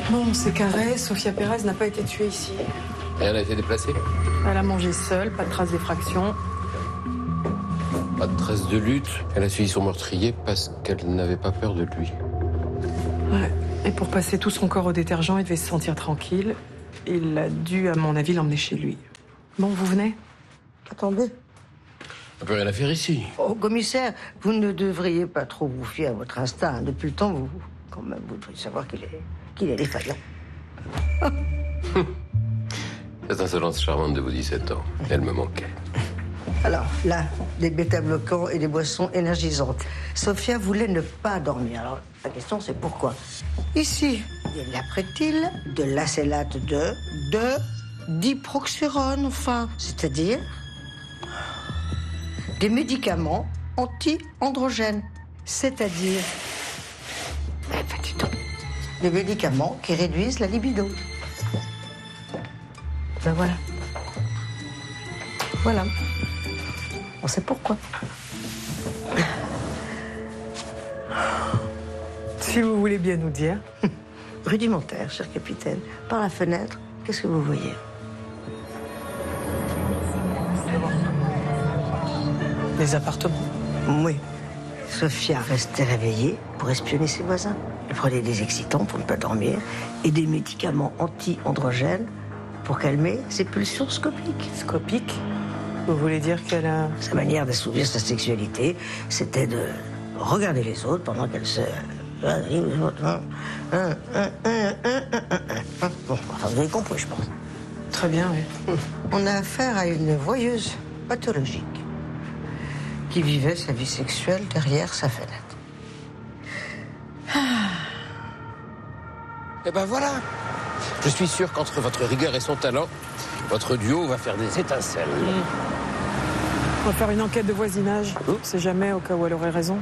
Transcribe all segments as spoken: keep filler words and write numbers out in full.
Bon, c'est carré. Sofia Pérez n'a pas été tuée ici. Rien n'a été déplacé? Elle a mangé seule, pas de traces d'effraction. Pas de traces de lutte. Elle a suivi son meurtrier parce qu'elle n'avait pas peur de lui. Ouais. Et pour passer tout son corps au détergent, il devait se sentir tranquille. Il a dû, à mon avis, l'emmener chez lui. Bon, vous venez? Attendez. On peut rien à faire ici. Oh, commissaire, vous ne devriez pas trop vous fier à votre instinct. Depuis le temps, vous, quand même, vous devriez savoir qu'il est, qu'il est défaillant. Cette insolence charmante de vos dix-sept ans, elle me manquait. Alors, là, des bêta-bloquants et des boissons énergisantes. Sofia voulait ne pas dormir. Alors, la question, c'est pourquoi? Ici, il y a de l'aprétil, de l'acélate de, de diproxurone, enfin, c'est-à-dire des médicaments anti-androgènes, c'est-à-dire, eh ben, dis donc, des médicaments qui réduisent la libido. Ben voilà. Voilà. On sait pourquoi. Si vous voulez bien nous dire. Rudimentaire, cher capitaine. Par la fenêtre, qu'est-ce que vous voyez? Les appartements. Oui. Sofia restait réveillée pour espionner ses voisins. Elle prenait des excitants pour ne pas dormir et des médicaments anti-androgènes pour calmer ses pulsions scopiques. Scopique? Vous voulez dire qu'elle a... Sa manière d'assouvir sa sexualité, c'était de regarder les autres pendant qu'elle se... Bon, enfin, vous avez compris, je pense. Très bien, oui. On a affaire à une voyeuse pathologique qui vivait sa vie sexuelle derrière sa fenêtre. Eh ben voilà. Je suis sûr qu'entre votre rigueur et son talent, votre duo va faire des étincelles. Mmh. On va faire une enquête de voisinage. On ne sait jamais, au cas où elle aurait raison.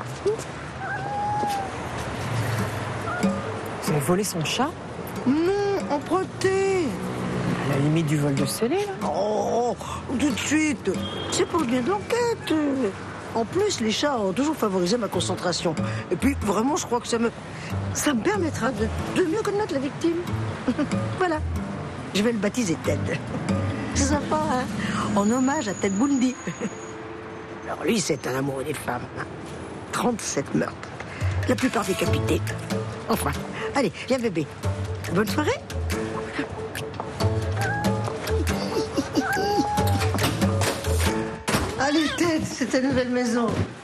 Vous avez volé son chat? Non, emprunté. À la limite du vol de scellé, là. Oh, tout de suite. C'est pour le bien de l'enquête. En plus, les chats ont toujours favorisé ma concentration. Et puis, vraiment, je crois que ça me... Ça me permettra de, de mieux connaître la victime. Voilà. Je vais le baptiser Ted. C'est sympa, hein? En hommage à Ted Bundy. Alors lui, c'est un amoureux des femmes. Hein. trente-sept meurtres. La plupart décapités. Enfin, allez, viens bébé. Bonne soirée. Allez, Ted, c'est ta nouvelle maison.